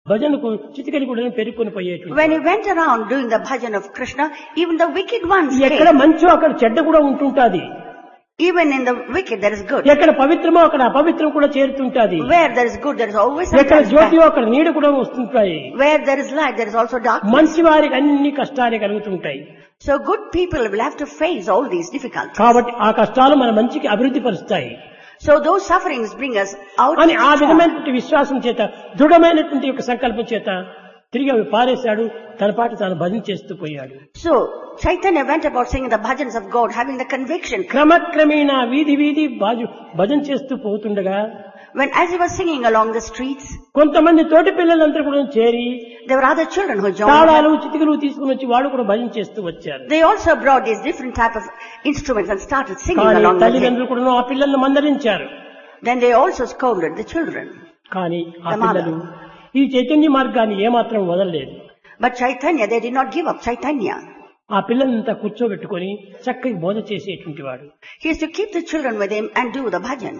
భజనకు చితికలి కూడా పెరుక్కొని పోయేటువంటి When he went around doing the bhajan of Krishna, even the wicked ones ఎక్కడ came. మంచో అక్కడ చెడ్డ కూడా ఉంటుంటాది. Even in the wicked there is good. ఎక్కడ పవిత్రమో అక్కడ అపవిత్రం కూడా చేరుతుంటాది. Where there is good, there is always ఎక్కడ sometimes జ్యోతియో bad. అక్కడ నీడ కూడా వస్తుంటాయి. Where there is light, there is also darkness. మంచి వారికి అన్ని కష్టాలే కలుగుతుంటాయి. So good people will have to face all these difficulties. కాబట్టి ఆ కష్టాలు మన మంచికి అభివృద్ధి పరుస్తాయి So those sufferings bring us out. అని ఆ strong. విధమైనటువంటి విశ్వాసం చేత దృఢమైనటువంటి యొక్క సంకల్పం చేత తిరిగి అవి పారేశాడు. తన పాటు తాను భజన చేస్తూ పోయాడు. So Chaitanya went about singing the bhajans of God, having the conviction. క్రమక్రమేణా వీధి వీధి భజన చేస్తూ పోతుండగా When as he was singing along the streets, కొంతమంది తోటి పిల్లలందరూ కూడా చేరి there were other children who joined తాళాలు them. చితికలు తీసుకుని వచ్చి వాళ్ళు కూడా భజన చేస్తూ వచ్చారు. They also brought these different type of instruments and started singing కానీ along with him. తల్లిదండ్రులు కూడా ఆ పిల్లల్ని మందలించారు. Then they also scolded the children. కానీ ఆ The mother. పిల్లలు ఈ చైతన్య మార్గాన్ని ఏమాత్రం వదలలేదు. But Chaitanya, they did not give up Chaitanya. ఆ పిల్లలంతా కూర్చోబెట్టుకొని చక్కగా బోధ చేసేటువంటి వాడు. He used to keep the children with him and do the bhajan.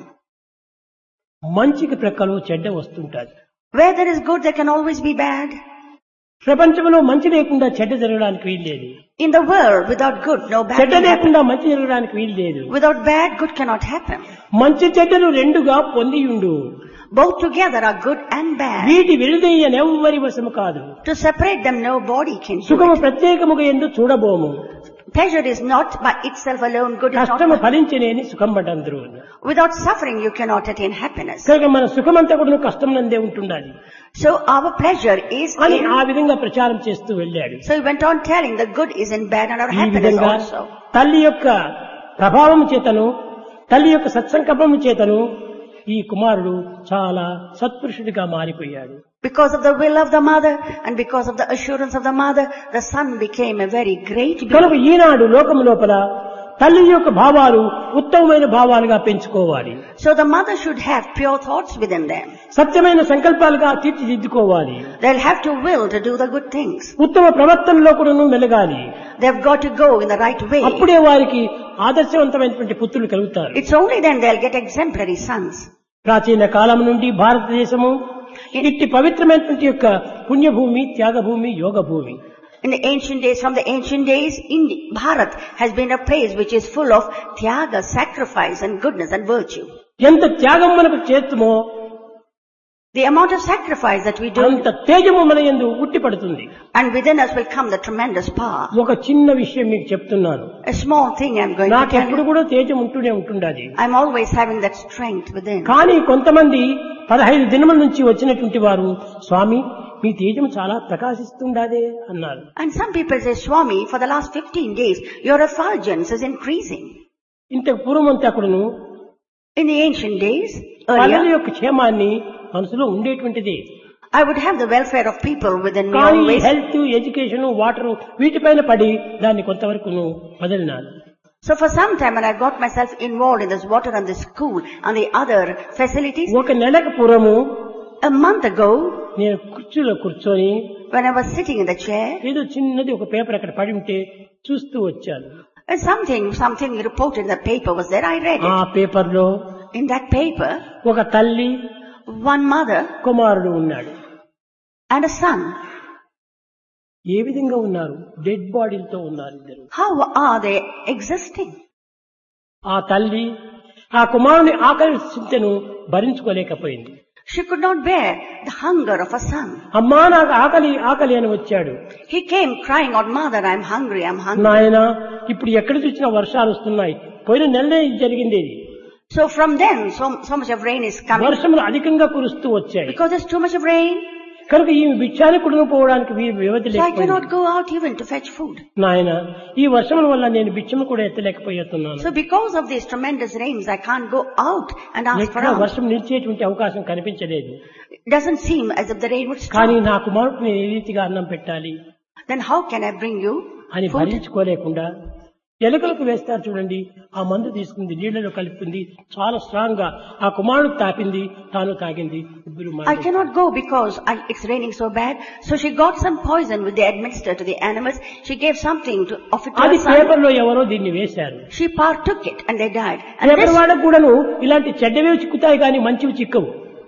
మంచికి ప్రక్కలో చెడ్డ వస్తుంటాది. Where there is good, there can always be bad. ప్రపంచంలో మంచి లేకుండా చెడ్డ జరగడానికి వీల్లేదు. In the world, without good, no bad చెడ్డ can happen. లేకుండా మంచి జరగడానికి వీల్లేదు. Without bad, good cannot happen. మంచి చెడ్డలు రెండుగా పొందియుండు. Both together are good and bad. వీటి విడదీయనెవ్వరి వశము కాదు. To separate them, nobody can do సుఖము it. ప్రత్యేకముగా ఎందు చూడబోము. Pleasure is not by itself alone good. Is కష్టము not. ఫలించనేని సుఖం పడ్డందరూ. Without suffering, you cannot attain happiness. కనుక మన సుఖమంతా కూడా కష్టం నందే ఉంటుండాలి So our pleasure is అని in. ఆ విధంగా ప్రచారం చేస్తూ వెళ్ళాడు. So he went on telling the good is in bad and our ఈ happiness విధంగా also. తల్లి యొక్క ప్రభావం చేతను తల్లి యొక్క సత్సంకల్పం చేతను ఈ కుమారుడు చాలా సత్పురుషుడిగా మారిపోయాడు. Because of the will of the mother and because of the assurance of the mother, the son became a very great కనుక being. ఈనాడు లోకం లోపల తల్లి యొక్క భావాలు ఉత్తమమైన భావాలుగా పెంచుకోవాలి. So the mother should have pure thoughts within them. సత్యమైన సంకల్పాలుగా తీర్చిదిద్దుకోవాలి. They'll have to will to do the good things. ఉత్తమ ప్రవర్తనలో కూడా మెలగాలి. They've got to go in the right way. అప్పుడే వారికి ఆదర్శవంతమైనటువంటి పుత్రులు కలుగుతారు. It's only then they'll get exemplary sons. ప్రాచీన కాలం నుండి భారతదేశము ఇట్టి పవిత్రమైనటువంటి యొక్క పుణ్యభూమి, త్యాగభూమి, యోగ భూమి. In the ancient days, from the ancient days, Bharat has been a place which is full of tyaga, sacrifice and goodness and virtue. ఎంత త్యాగం మనకు చేస్తుమో The amount of sacrifice that we do, అంత తేజము మన యందు ఉట్టిపడుతుంది. and within us will come the tremendous power. ఒక చిన్న విషయం మీకు చెప్తున్నాను. A small thing I'm going to నాకు tell ఎప్పుడు you. కూడా తేజం ఉంటూనే ఉంటుండాది. I'm always having that strength within. కానీ కొంతమంది 15 దినముల నుంచి వచ్చినటువంటి వారు స్వామి మీ తేజం చాలా ప్రకాశిస్తుండాదే అన్నారు. And some people say, Swami, for the last 15 days, your effulgence is increasing. ఇంతకు పూర్వమంతా కూడాను In the ancient days, వాళ్ళ earlier, యొక్క క్షేమాన్ని మనసులో ఉండేటువంటిది. I would have the welfare of people within me కానీ always. హెల్త్, ఎడ్యుకేషన్, వాటర్ వీటిపైన పడి దాన్ని కొంతవరకు వదిలినాను. So for some time when I got myself involved in this water and this school and the other facilities, ఒక నెలకు పూర్వము a month ago, నేను కుర్చీలో కూర్చొని when I was sitting in the chair, ఏదో చిన్నది ఒక పేపర్ అక్కడ పడి ఉంటే చూస్తూ వచ్చాను. and something reported in the paper was there. I read ఆ it. పేపర్ లో In that paper, ఒక తల్లి one mother కుమారుడు ఉన్నాడు. and a son. ఏ విధంగా ఉన్నారు? డెడ్ బాడీలతో ఉన్నారు ఇద్దరు. How are they existing? ఆ తల్లి ఆ కుమారుని ఆకలి చింతను భరించుకోలేకపోయింది. She could not bear the hunger of a son. అమ్మా నాకు ఆకలి ఆకలి అని వచ్చాడు. He came crying out, Mother, I'm hungry, I'm hungry. నాయన ఇప్పుడు ఎక్కడ చూసినా వర్షాలు వస్తున్నాయి. పోయిన నెలనే ఇది జరిగింది. ఇది So from then, so much of rain is coming. వర్షములు అధికంగా కురుస్తూ వచ్చాయి. Because there's too much of rain, కనుక ఈ భిక్షాన్ని కుడుకుపోవడానికి వ్యవధి so I cannot లేకపోయింది. go out even to fetch food. నాయన ఈ వర్షముల వల్ల నేను భిక్షము కూడా ఎత్తలేకపోతున్నాను. So because of these tremendous rains, I can't go out and ask for ఎక్కడ out. వర్షం నిలిచేటువంటి అవకాశం కనిపించలేదు. It doesn't seem as if the rain would కానీ stop. నా కుమారుడికి నేను ఏ రీతిగా అన్నం పెట్టాలి Then how can I bring you అని food? భరించుకోలేకుండా ఎలుకలకు వేస్తారు చూడండి, ఆ మందు తీసుకుంది, నీళ్లలో కలుపుకుంది, చాలా స్ట్రాంగ్ గా ఆ కుమారుడు తాపింది, తాను తాగింది. ఇద్దరు I cannot go because it's raining so bad. So she got some poison which they administered to the animals. She gave something of it to అది her son. పేపర్ లో ఎవరో దీన్ని వేశారు. She partook it and they died. And paper this, వాళ్ళకు కూడాను ఇలాంటి చెడ్డవే చిక్కుతాయి కానీ మంచివి చిక్కవు.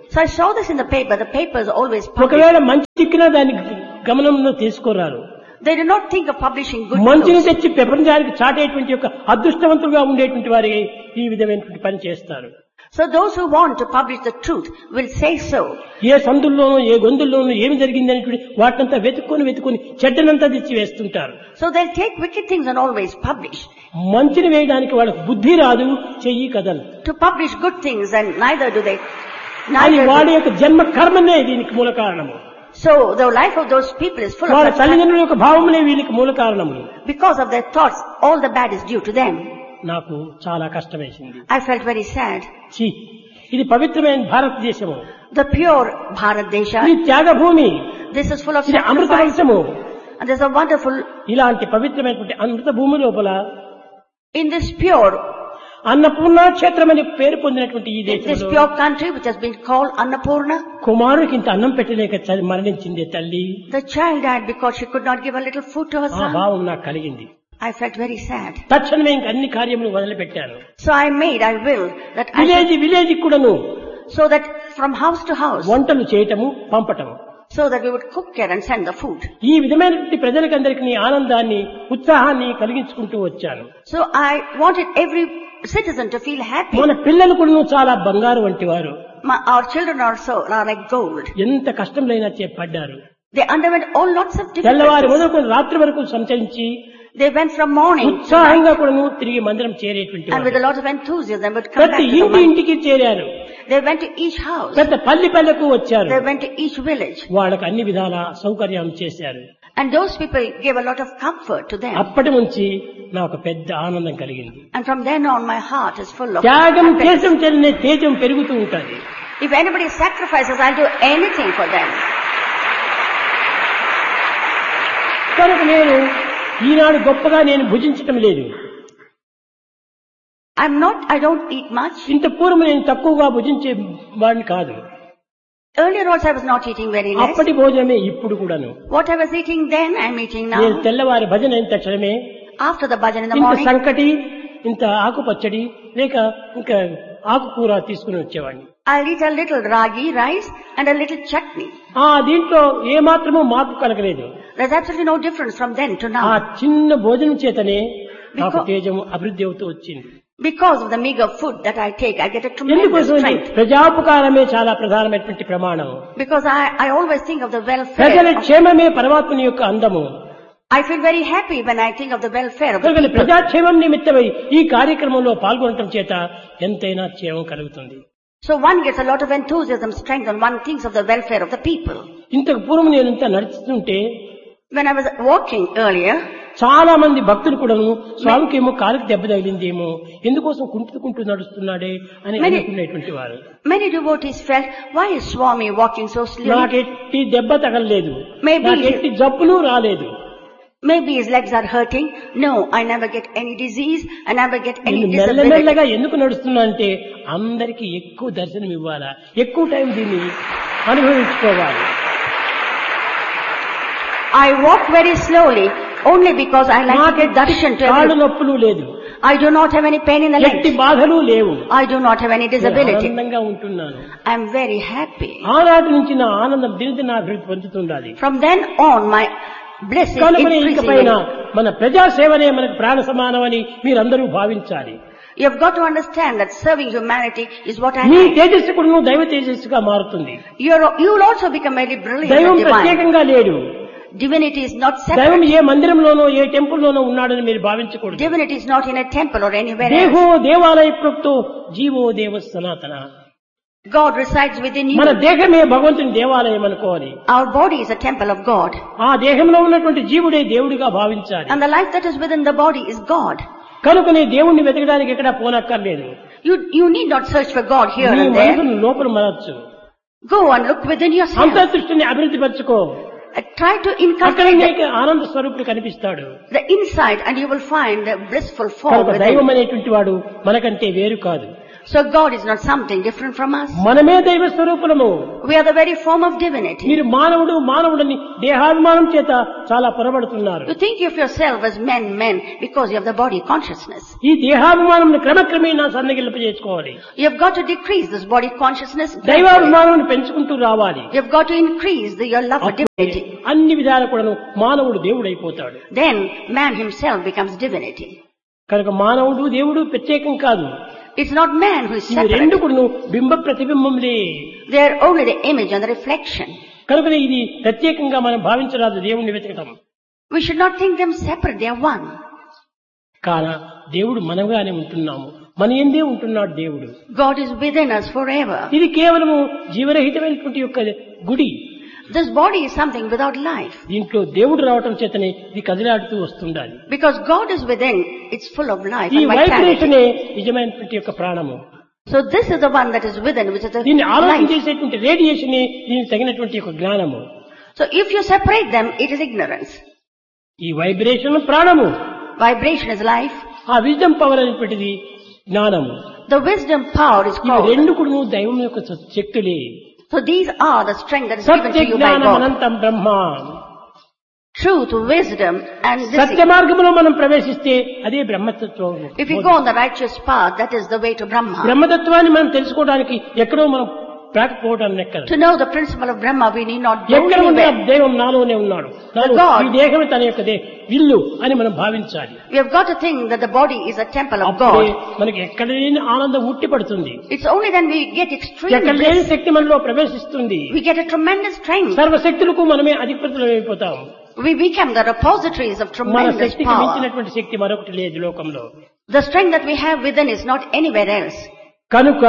So I saw this in the paper. The papers always publish. ఒకవేళ మంచి చిక్కినా దాన్ని గమనంలో తీసుకోరారు. They do not think of publishing good మంచిని news. తెచ్చి ప్రపంచానికి చాటేటువంటి యొక్క అదృష్టవంతులుగా ఉండేటువంటి వారి ఈ విధమైనటువంటి పని చేస్తారు. So those who want to publish the truth will say so. ఏ సందుల్లోనూ ఏ గొంతుల్లోనూ ఏమి జరిగిందనేటువంటి వాటినంతా వెతుక్కొని చెడ్డనంతా తెచ్చి వేస్తుంటారు. So they'll take wicked things and always publish. మంచిని వేయడానికి వాళ్ళకు బుద్ధి రాదు, చెయ్యి కదలు. To publish good things, and neither do they. అది వాడి యొక్క జన్మ కర్మనే దీనికి మూల కారణము. So the life of those people is full వాళ్ళ of such. తల్లిదండ్రుల యొక్క భావములే వీళ్ళకి మూల కారణములు. Because of their thoughts, all the bad is due to them. నాకు చాలా కష్టం వేసింది. I felt very sad. ఇది పవిత్రమైన భారతదేశము, The pure Bharat Desha. ఇది Thyagabhoomi, This is full of ఇది అమృత sacrifice. వంశము. And there's a wonderful, ఇలాంటి పవిత్రమైనటువంటి అమృత భూమి లోపల in this pure, అన్నపూర్ణ క్షేత్రం అని పేరు పొందినటువంటి ఈ this దేశంలో pure country which has been called Annapurna, కుమారుడికి ఇంత అన్నం పెట్టలేక మరణించింది తల్లి. the child died because she could not give a little food to her ఆ son. భావం నాకు కలిగింది. I felt very sad. తక్షణమే ఇంక అన్ని కార్యములు మొదలుపెట్టాను. So I will that I village కూడాను so that from house to house, వంటలు చేయటము పంపటము, so that we would cook here and send the food. ఈ విధమైనటువంటి ప్రజలకందరికీ ఆనందాన్ని ఉత్సాహాన్ని కలిగించుకుంటూ వచ్చాను. So I wanted every citizen to feel happy. మన పిల్లలు కూడా చాలా బంగారు వంటి వారు. Our children are like gold. ఎంత కష్టంలైనా పడ్డారు. They underwent all lots of తెల్లవారి difficulties. మొదలుకొని రాత్రి వరకు సంచరించి They went from morning to ఉత్సాహంగా కూడా తిరిగి మందిరం చేరేటువంటి and with వారు. a lot of enthusiasm would come back ప్రతి to the ఇంటి month. ఇంటికి చేరారు. They went to each house. ప్రతి పల్లెకు వచ్చారు. They went to each village. వాళ్ళకి అన్ని విధాల సౌకర్యం చేశారు. And those people gave a lot of comfort to them. అప్పటి నుంచి నాకు పెద్ద ఆనందం కలిగింది. And from then on my heart is full of త్యాగం happiness. చేసం చెల్లినే తేజం పెరుగుతూ ఉంటుంది. If anybody sacrifices, I'll do anything for them. కనుక నేను ఈనాడు గొప్పగా నేను భుజించటం లేదు. I don't eat much. ఇంత పూర్వం నేను తక్కువగా భుజించే వాడిని కాదు. Earlier also I was not eating very less. అప్పటి భోజనమే ఇప్పుడు కూడాను. What I was eating then, I'm eating నేను now. తెల్లవారి భజన ఇంత క్షణమే After the bhajan in the ఇంత morning, సంకటి, ఇంత ఆకు పచ్చడి లేక ఇంకా ఆకుకూర తీసుకుని వచ్చేవాడిని. I'll eat a little ragi rice and a little chutney. దీంట్లో ఏ మాత్రమూ మార్పు కలగలేదు. There's absolutely no difference from then to ఆ now. చిన్న భోజనం చేతనే నాకు Because- తేజము అభివృద్ధి అవుతూ వచ్చింది. Because of the meager food that I take, I get a tremendous ఎందుకోసం strength. ప్రజాపకారమే చాలా ప్రధానమైనటువంటి ప్రమాణం. Because I always think of the ప్రజల welfare. క్షేమమే పరమాత్మని యొక్క అందము. I feel very happy when I think of the welfare of the కనుక people. ప్రజాక్షేమం నిమిత్తమై ఈ కార్యక్రమంలో పాల్గొనటం చేత ఎంతైనా క్షేమం కలుగుతుంది. So one gets a lot of enthusiasm, strength, and one thinks of the welfare of the people. ఇంతకు పూర్వం నేను ఇంత నడుస్తుంటే When I was walking earlier, చాలా మంది భక్తులు కూడాను స్వామికి ఏమో కాలుకి దెబ్బ తగిలిందేమో, ఎందుకోసం కుంటూ నడుస్తున్నాడే అని అనుకునేటువంటి వారు. many devotees felt, why is Swami walking so slowly? నాకెట్టి దెబ్బ తగలలేదు, Maybe- నాకెట్టి జబ్బులు రాలేదు. Maybe his legs are hurting. No, I never get any disease. I never get any నేను disability. మెల్లమెల్లగా ఎందుకు నడుస్తున్నా అంటే అందరికీ ఎక్కువ దర్శనం ఇవ్వాలా, ఎక్కువ టైం దీన్ని అనుభవించుకోవాలి. I walk very slowly only because I like to get darshan to కాళ్ళు everyone. నొప్పులు లేదు, I do not have any pain in the ఎట్టి legs. బాధలు లేవు, I do not have any నేను disability. ఆనందంగా ఉంటున్నాను. I am very happy. ఆనాటి నుంచి నా ఆనందం దినదిన అభివృద్ధి పొందుతుండాలి. From then on, my bliss is కనుకనే ఇకపైన increasing. మన ప్రజాసేవనే మనకు ప్రాణ సమానమని మీరందరూ భావించాలి. You have got to understand that serving humanity is what I me like. తేజస్సు కూడా దైవ తేజస్సుగా మారుతుంది. You will also become very brilliant దైవం and divine. ప్రత్యేకంగా లేడు. Divinity is not దైవం separate. ఏ మందిరంలోనో ఏ టెంపుల్లోనో ఉన్నాడని మీరు భావించకూడదు. Divinity is not in a temple or anywhere దేహో else. దేవాలయ ప్రోక్తో జీవో దేవ సనాతన. God resides within మన you. దేహమే భగవంతుని దేవాలయం అనుకోవాలి. Our body is a temple of God. ఆ దేహంలో ఉన్నటువంటి జీవుడే దేవుడిగా భావించాలి. And the life that is within the body is God. కనుకనే దేవుణ్ణి వెతకడానికి ఎక్కడా పోనక్కర్లేదు. You need not search for God here నీ and there. మనసును లోపల మరచ్చు, Go and look within yourself. అంతర్దృష్టిని అభివృద్ధి పరచుకో. Try to అక్కడ inculcate నీకు ఆనంద స్వరూపుడు కనిపిస్తాడు. the inside and you will find the blissful form కనుక within. దైవం అనేటువంటి వాడు మనకంటే వేరు కాదు. So God is not something different from us. మనమే దైవ స్వరూపులము. We are the very form of divinity. మీరు మానవుడని దేహాభిమానం చేత చాలా పొరబడుతున్నారు. You think of yourself as men because you have the body consciousness. ఈ దేహాభిమానం క్రమక్రమేణా సన్నగిల్పజేసుకోవాలి. You have got to decrease this body consciousness. దైవాభిమానం పెంచుకుంటూ రావాలి. You have got to increase your love for divinity. అన్ని విధాలు కూడాను మానవుడు దేవుడైపోతాడు. Then man himself becomes divinity. కనుక మానవుడు దేవుడు ప్రత్యేకం కాదు. It's not man who is ఈ separate. రెండు కూడాను బింబ ప్రతిబింబములే. They are only the image and the reflection. కనుక ఇది ప్రత్యేకంగా మనం భావించరాదు దేవుణ్ణి వెతకడం. We should not think them separate. They are one. కాన దేవుడు మనగానే ఉంటున్నాము. మన యందే ఉంటున్నాడు దేవుడు. God is within us forever. ఇది కేవలము జీవరహితమైనటువంటి యొక్క గుడి. This body is something without life. దీంట్లో దేవుడు రావటం చేతనే ఇది కదిలాడుతూ వస్తుండాలి. Because God is within, it's full of life ఈ and vitality. వైబ్రేషనే నిజమైనటువంటి యొక్క ప్రాణము. So this is the one that is within, which is the దీన్ని ఆలోచన life. చేసేటువంటి రేడియేషనే దీనికి తగినటువంటి యొక్క జ్ఞానము. So if you separate them, it is ignorance. ఈ వైబ్రేషన్ ప్రాణము, Vibration is life. ఆ విజ్డమ్ పవర్ అనేటువంటిది జ్ఞానము. The wisdom power is ఇవి called. రెండు కూడా దైవం యొక్క శక్తులే. So these are the strength that is given Satya to you by జ్ఞానం God. అనంతం బ్రహ్మ. Truth, wisdom, and this. సత్య మార్గంలో మనం ప్రవేశిస్తే అదే బ్రహ్మతత్వం. If you go on the righteous path, that is the way to Brahma. బ్రహ్మతత్వాన్ని మనం తెలుసుకోవడానికి ఎక్కడో మనం ప్రాకపోవడం లెక్క. To know the principle of Brahma, we need not go ఎక్కడ ఉన్న anywhere. దైవం నాలోనే ఉన్నాడు. God. ఈ దేహమే తన యొక్క ఇల్లు అని మనం భావించాలి. We have got to think that the body is a temple of అప్పుడే God. మనకి ఎక్కడ లేని ఆనందం ఉట్టి పడుతుంది. It's only then we get extreme ఎక్కడ లేని bliss. శక్తి మనలో ప్రవేశిస్తుంది. We get a tremendous strength. సర్వశక్తులకు మనమే అధిపతులమైపోతాం. We become the repositories of మన tremendous శక్తికి power. మించినటువంటి శక్తి మరొకటి లేదు లోకంలో. The strength that we have within is not anywhere else. కనుక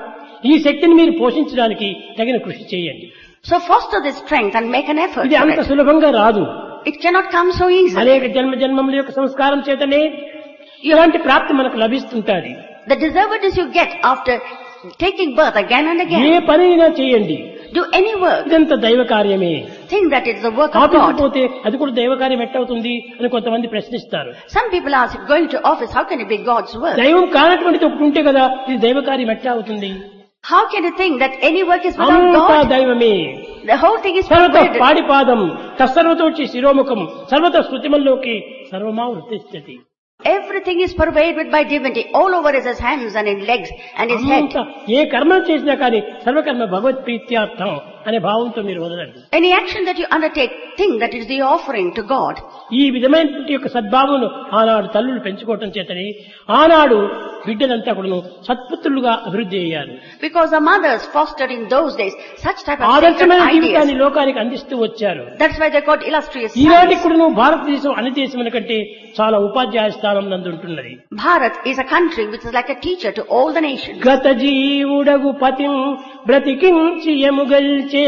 ఈ శక్తిని మీరు పోషించడానికి తగిన కృషి చేయండి. So foster this strength and make an effort ఇది for అంత it. సులభంగా రాదు. It cannot come so easily. అనేక జన్మముల యొక్క సంస్కారం చేతనే ఇలాంటి ప్రాప్తి మనకు లభిస్తుంటాది. The deservedness you get after taking birth again and A again. పని అయినా చేయండి, Do any work. ఇదంతా దైవ కార్యమే. Think that it's the work of ఆఫీసుకు God. పోతే అది కూడా దైవ కార్యం ఎట్టవుతుంది అని కొంతమంది ప్రశ్నిస్తారు. Some people ask, going to office, how can it be God's work? దైవం కానటువంటిది ఒకటి ఉంటే కదా ఇది దైవ కార్యం ఎట్టా అవుతుంది? How can you think that any work is without అంతా God? దైవమే. The whole thing is సర్వత perverted. పాడిపాదం తత్సర్వతోచి శిరోముఖం సర్వత స్మృతిమల్లోకి సర్వమా వృత్తిస్థితి. Everything is pervaded by divinity. All over is his hands and his legs and his head. అంతా ఏ కర్మ చేసినా కానీ సర్వకర్మ భగవత్ ప్రీత్యార్థం అనే భావంతో మీరు వదలండి. Any action that you undertake, think that it is the offering to God. ఈ విధమైనటువంటి యొక్క సద్భావను ఆనాడు తల్లులు పెంచుకోవటం చేతని ఆనాడు బిడ్డలంతా కూడా సత్పుత్రులుగా అభివృద్ధి అయ్యారు. Because the mothers fostered in those days such type of sacred ఆదర్శమైన జీవితాన్ని ideas. లోకానికి అందిస్తూ వచ్చారు. That's why they got illustrious ఈనాటి sons. కూడా భారతదేశం అన్ని దేశముల కంటే చాలా ఉపాధ్యాయ స్థానం నందు ఉంటున్నది. Bharat is a country which is like a teacher to all the nations. గత జీవుడగు పతిం బ్రతికించి ఎముగల్చే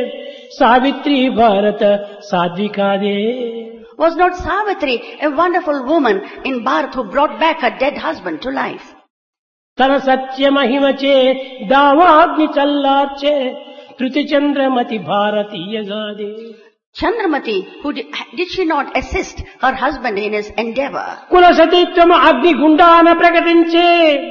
సావిత్రి భారత సాధ్వికాదే. Was not Savitri a wonderful woman in Bharat who brought back her dead husband to life? తన సత్య మహిమచే దావాగ్ని చల్లార్చే Tritiya Chandramati భారతీయగాదే. Chandramati, did she not assist her husband in his endeavor? కుల సతీత్వము అగ్ని గుండాన ప్రకటించే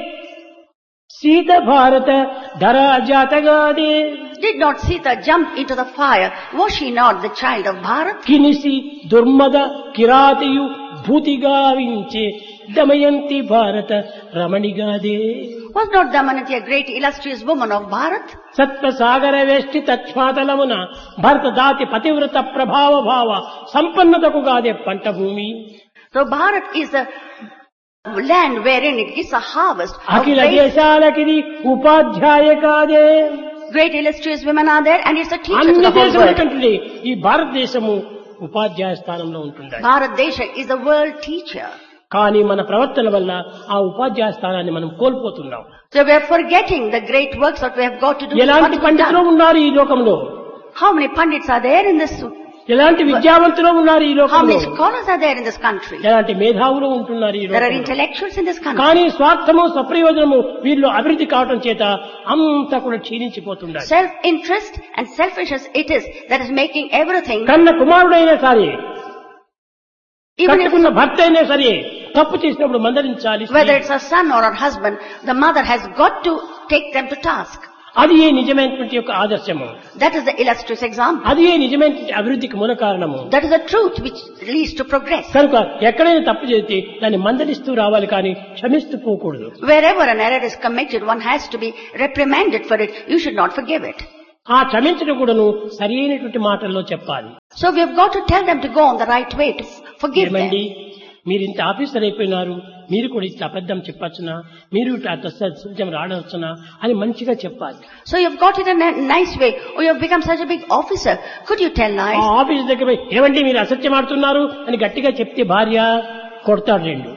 సీత భారత ధరా జాతగాదే. Did not Sita jump into the fire? Was she not the child of Bharat? కినిసి దుర్మద కిరాతియు భూతిగావించే Damayanti భారత రమణిగాదే. Was not Damanati a great illustrious woman of Bharat? సత్వ సాగర వేష్టి తచ్ఛాతలమున భరత దాతి పతివ్రత ప్రభావ భావ సంపన్నతకు గాదే పంట భూమి. So Bharat is a land wherein it is a harvest of Akhila great, దేశాలకిది ఉపాధ్యాయ కాదే. great illustrious women are there and it's a teacher to అన్ని the whole దేశముల world. కంటే ఈ భారతదేశము ఉపాధ్యాయ స్థానంలో ఉంటుంది. Bharat Desha is the world teacher. కానీ మన ప్రవర్తన వల్ల ఆ ఉపాధ్యాయ స్థానాన్ని మనం కోల్పోతున్నాం. So we are forgetting the great works that we have got to do. ఎలాంటి What we పండితులు done. ఉన్నారు ఈ లోకంలో, How many pandits are there in this? ఎలాంటి విద్యావంతులు ఉన్నారు ఈ How లోకంలో, many scholars are there in this country? ఎలాంటి మేధావులు ఉంటున్నారు ఈ There are లోకంలో. intellectuals in this country. కానీ స్వార్థము స్వప్రయోజనము వీళ్ళు అభివృద్ధి కావటం చేత అంతా కూడా క్షీణించిపోతుండాలి. Self-interest and selfishness it is that is making everything. కన్న కుమారుడైనా సరే, Even if, కట్టుకున్న భర్త అయినా సరే, తప్పు చేసినప్పుడు మందలించాలి. Whether it's a son or a husband, the mother has got to take them to task. అది ఏ నిజమైనటువంటి యొక్క ఆదర్శము, That is the illustrious example. అది ఏ నిజమైనటువంటి అభివృద్ధికి మూల కారణము. That is the truth which leads to progress. కనుక ఎక్కడైనా తప్పు చేస్తే దాన్ని మందలిస్తూ రావాలి, కానీ క్షమిస్తూ పోకూడదు. Wherever an error is committed, one has to be reprimanded for it. You should not forgive it. ఆ క్షమించడం కూడాను సరి అయినటువంటి మాటల్లో చెప్పాలి. So we have got to tell them to go on the right way, to forgive ఏమండి, them. మీరు ఇంత ఆఫీసర్ అయిపోయినారు, మీరు కూడా ఇంత అబద్ధం చెప్పచ్చునా, మీరు సత్యం రాడవచ్చునా అని మంచిగా చెప్పాలి. So you have got it in a nice way. Oh, you have become such a big officer. Could you tell ఆ lies? ఆఫీస్ దగ్గర పోయి ఏమండి మీరు అసత్యం ఆడుతున్నారు అని గట్టిగా చెప్తే భార్య కొడతాడు రెండు.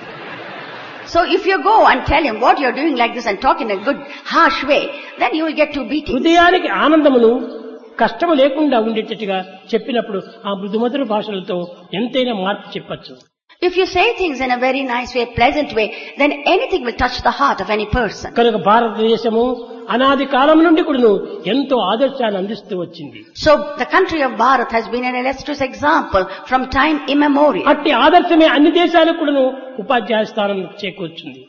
So if you go and tell him what you're doing like this and talk in a good, harsh way, then you will get two beatings. హృదయానికి ఆనందమును కష్టము లేకుండా ఉండేటట్టుగా చెప్పినప్పుడు ఆ మృదుమధుర భాషలతో ఎంతైనా మార్పు చెప్పచ్చు. If you say things in a very nice way, pleasant way, then anything will touch the heart of any person. కనుక భారతదేశము అనాది కాలం నుండి కూడాను ఎంతో ఆదర్శాన్ని అందిస్తూ వచ్చింది. So the country of Bharat has been an illustrious example from time immemorial. అట్టి ఆదర్శమే అన్ని దేశాలకు కూడాను ఉపాధ్యాయ స్థానం చేకూర్చుంది.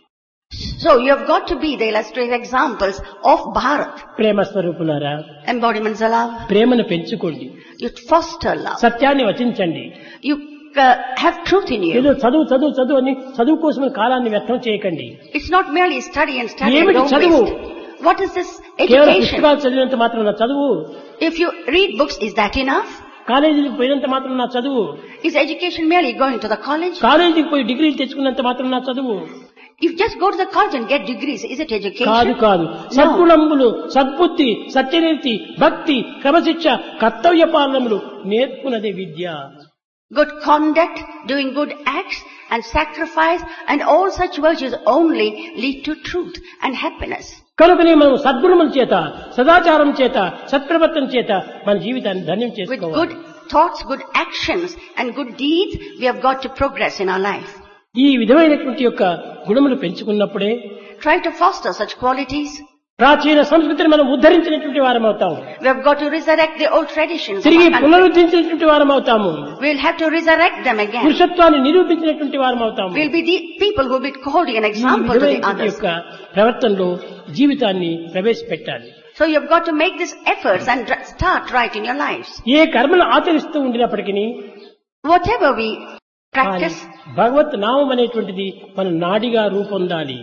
So you have got to be the illustrious examples of Bharat. ప్రేమ స్వరూపులారా, Embodiments of love. ప్రేమను పెంచుకోండి, You foster love. సత్యాన్ని వచించండి. You have truth in you. ఏదో చదువు చదువు చదువు అని చదువు కోసం కాలాన్ని వ్యర్థం చేయకండి. It's not merely study and study and ఏమిటి don't చదువు? waste. What is this కేవలం education? పుస్తకాలు చదివినంత మాత్రం నా చదువు, If you read books, is that enough? కాలేజీకి పోయినంత మాత్రం నా చదువు, Is education merely going to the college? కాలేజీకి పోయి డిగ్రీలు తెచ్చుకున్నంత మాత్రం నా చదువు If just go to the college and get degrees, is it కాదు. education? కాదు. సద్గుణములు, సద్బుద్ధి, సత్యనీతి, భక్తి, క్రమశిక్ష, కర్తవ్య పాలనములు నేర్పునదే విద్య. Good conduct, doing good acts and sacrifice and all such virtues only lead to truth and happiness. కనుకనే మనం సద్గుణముల చేత, సదాచారం చేత, సత్ప్రవర్తన చేత మన జీవితాన్ని ధన్యం With చేసుకోవాలి. good thoughts, good actions and good deeds, we have got to progress in our life. ఈ విధమైనటువంటి యొక్క గుణములు పెంచుకున్నప్పుడే Try to foster such qualities. ప్రాచీన సంస్కృతిని మనం ఉద్ధరించినటువంటి వారం అవుతాము, We have got to resurrect the old traditions of తిరిగి our country. పునరుద్ధరించినటువంటి వారం అవుతాము, We'll have to resurrect them again. పురుషత్వాన్ని నిరూపించినటువంటి వారం అవుతాము. We'll be the people who will be holding an ఈ example to the విధమైనటువంటి others. యొక్క ప్రవర్తనలో జీవితాన్ని ప్రవేశపెట్టాలి. So you've got to make these efforts and start right in your lives. ఏ కర్మలు ఆచరిస్తూ ఉండినప్పటికీ Whatever we practice, భగవత్ నామం అనేటువంటిది మన నాడిగా రూపొందాలి.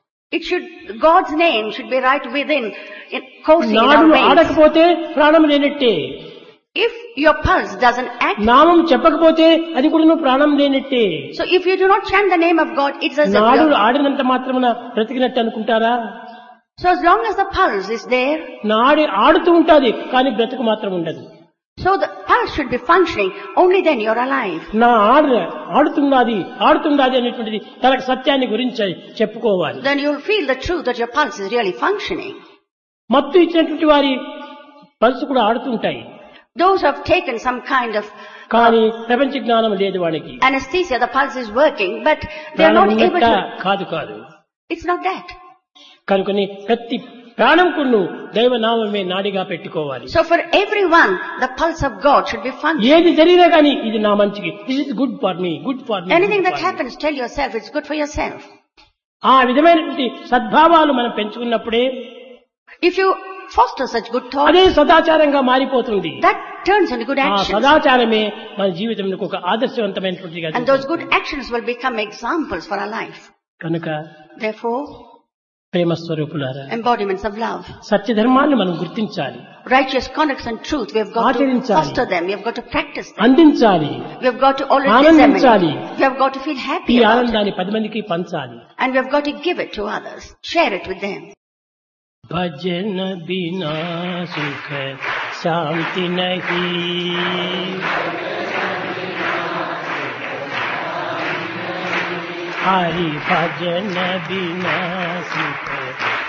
God's name should be right within, coursing in our నాడులు veins. ఆడకపోతే ప్రాణం లేనట్టే. If your pulse doesn't act, నామం చెప్పకపోతే అది కూడా నువ్వు ప్రాణం లేనట్టే. so if you do not chant the name of God, it's as if నాడులు you're- ఆడినంత మాత్రమున బ్రతికినట్టు అనుకుంటారా? So as long as the pulse is there, నాడి ఆడుతూ ఉంటాది, కానీ బ్రతుకు మాత్రం ఉండదు. so the pulse should be functioning, only then you're alive. నా ఆడుతున్నది అనేటువంటిది తనకు సత్యాన్ని గురించి చెప్పుకోవాలి. Then you'll feel the truth that your pulse is really functioning. మత్తు ఇచ్చినటువంటి వారి పల్సు కూడా ఆడుతుంటాయి, Those who have taken some kind of కానీ ప్రపంచ జ్ఞానం లేదు వాడికి. anesthesia, the pulse is working, but they're ప్రాణం not able ఉన్నట్ట to. కాదు. It's not that. కనుకని ప్రతి ప్రాణం కున్ను దైవనామమే నాడిగా పెట్టుకోవాలి. So for everyone, the pulse of God should be functioning. ఏది జరిగినా కానీ ఇది నా మంచికి, this is good for me, good for me. Anything that happens, tell yourself it's good for yourself. ఆ విధమైనటువంటి సద్భావాలు మనం పెంచుకున్నప్పుడే If you foster such good thoughts, అదే సదాచారంగా మారిపోతుంది. that turns into good ఆ actions. సదాచారమే మన జీవితంలో ఒక ఆదర్శవంతమైనటువంటిగా And those good actions will become examples for our life. కనుక Therefore, ప్రేమ స్వరూపులారా, embodiments of love, సత్యధర్మాన్ని మనం గుర్తించాలి, righteous conduct and truth, we have got to ఆచరించాలి, foster them, we have got to practice them. అందించాలి, We have got to always ఆనందించాలి. disseminate. We have got to feel ఈ happy about it. ఆనందాన్ని 10 మందికి పంచాలి. And we have got to give it to others. Share it with them. భజన బినా సుఖ శాంతి నహీ, హరి భజన బినా సుఖ